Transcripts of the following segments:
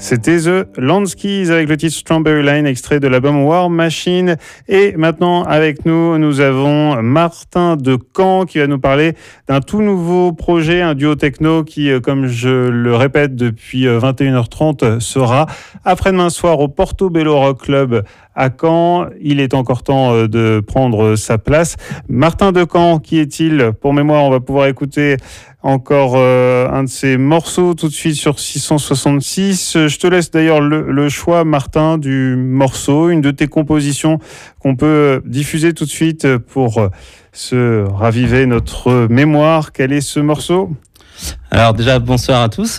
C'était The Landskis avec le titre Strawberry Line, extrait de l'album War Machine. Et maintenant, avec nous, nous avons Martin de Caen qui va nous parler d'un tout nouveau projet, un duo techno qui, comme je le répète depuis 21h30, sera après-demain soir au Portobello Rock Club à Caen. Il est encore temps de prendre sa place. Martin de Caen, qui est-il? Pour mémoire, on va pouvoir écouter encore un de ses morceaux tout de suite sur 666. Je te laisse d'ailleurs le choix, Martin, du morceau, une de tes compositions qu'on peut diffuser tout de suite pour se raviver notre mémoire. Quel est ce morceau? Alors déjà, bonsoir à tous.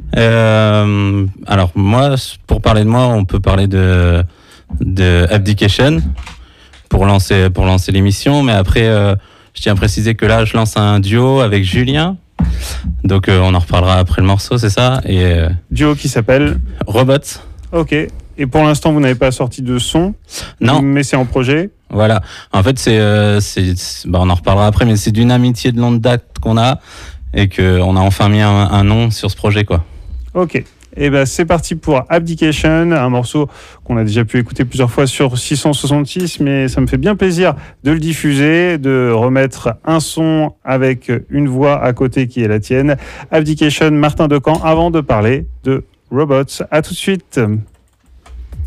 Alors moi, pour parler de moi, on peut parler de Abdication pour lancer l'émission, mais après, je tiens à préciser que là, je lance un duo avec Julien. Donc on en reparlera après le morceau, c'est ça. Et duo qui s'appelle Robots. Ok. Et pour l'instant, vous n'avez pas sorti de son? Non. Mais c'est en projet? Voilà. En fait, on en reparlera après, mais c'est d'une amitié de longue date qu'on a et qu'on a enfin mis un nom sur ce projet, quoi. Ok. Et ben c'est parti pour Abdication, un morceau qu'on a déjà pu écouter plusieurs fois sur 666, mais ça me fait bien plaisir de le diffuser, de remettre un son avec une voix à côté qui est la tienne. Abdication, Martin de Caen, avant de parler de Robots. À tout de suite.